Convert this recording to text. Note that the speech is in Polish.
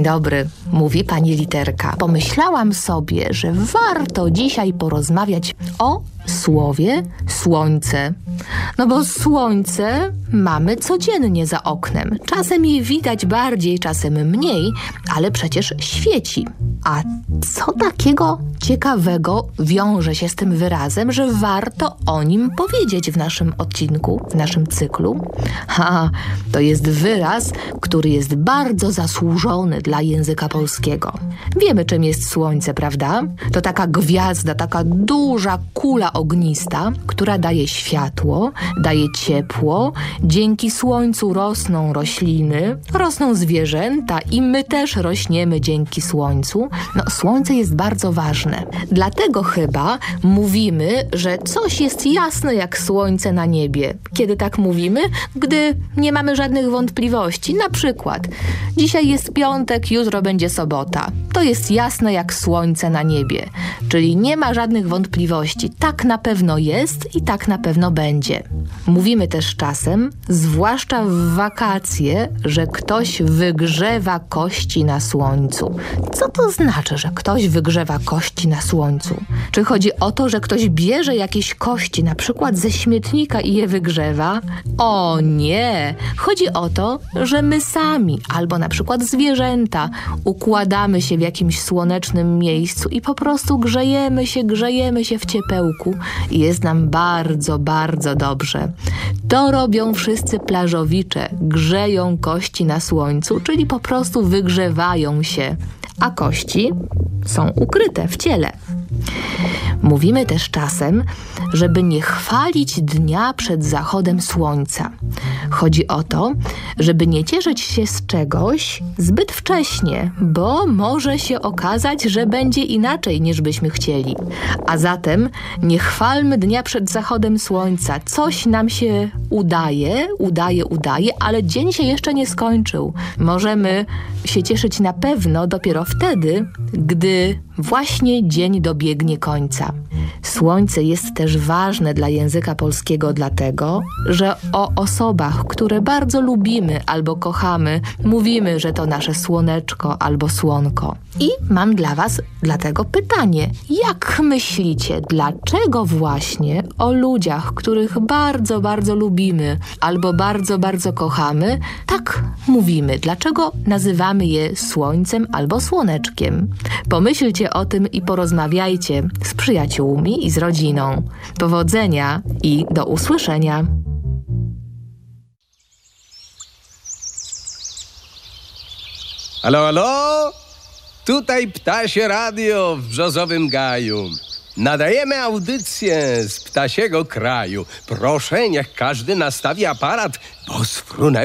dobry, mówi pani Literka. Pomyślałam sobie, że warto dzisiaj porozmawiać o słowie słońce. No bo słońce mamy codziennie za oknem. Czasem je widać bardziej, czasem mniej, ale przecież świeci. A co takiego ciekawego wiąże się z tym wyrazem, że warto o nim powiedzieć w naszym odcinku, w naszym cyklu? To jest wyraz, który jest bardzo zasłużony dla języka polskiego. Wiemy, czym jest słońce, prawda? To taka gwiazda, taka duża kula ognista, która daje światło, daje ciepło. Dzięki słońcu rosną rośliny, rosną zwierzęta i my też rośniemy dzięki słońcu. Słońce jest bardzo ważne. Dlatego chyba mówimy, że coś jest jasne jak słońce na niebie. Kiedy tak mówimy? Gdy nie mamy żadnych wątpliwości. Na przykład, dzisiaj jest piątek, jutro będzie sobota. To jest jasne jak słońce na niebie. Czyli nie ma żadnych wątpliwości. Tak na pewno jest i tak na pewno będzie. Mówimy też czasem, zwłaszcza w wakacje, że ktoś wygrzewa kości na słońcu. Co to znaczy, że ktoś wygrzewa kości na słońcu? Czy chodzi o to, że ktoś bierze jakieś kości, na przykład ze śmietnika i je wygrzewa? O nie! Chodzi o to, że my sami, albo na przykład zwierzęta, układamy się w jakimś słonecznym miejscu i po prostu grzejemy się w ciepełku i jest nam bardzo, bardzo dobrze. To robią wszyscy plażowicze, grzeją kości na słońcu, czyli po prostu wygrzewają się, a kości są ukryte w ciele. Mówimy też czasem, żeby nie chwalić dnia przed zachodem słońca. Chodzi o to, żeby nie cieszyć się z czegoś zbyt wcześnie, bo może się okazać, że będzie inaczej niż byśmy chcieli. A zatem nie chwalmy dnia przed zachodem słońca. Coś nam się udaje, ale dzień się jeszcze nie skończył. Możemy się cieszyć na pewno dopiero wtedy, gdy właśnie dzień dobiegnie końca. Słońce jest też ważne dla języka polskiego dlatego, że o osobach, które bardzo lubimy albo kochamy, mówimy, że to nasze słoneczko albo słonko. I mam dla was dlatego pytanie. Jak myślicie, dlaczego właśnie o ludziach, których bardzo, bardzo lubimy albo bardzo, bardzo kochamy, tak mówimy? Dlaczego nazywamy je słońcem albo słoneczkiem? Pomyślcie o tym i porozmawiajcie z przyjaciółmi i z rodziną. Powodzenia i do usłyszenia. Halo, halo? Tutaj Ptasie Radio w Brzozowym Gaju. Nadajemy audycję z ptasiego kraju. Proszę, niech każdy nastawi aparat, bo sfrunęły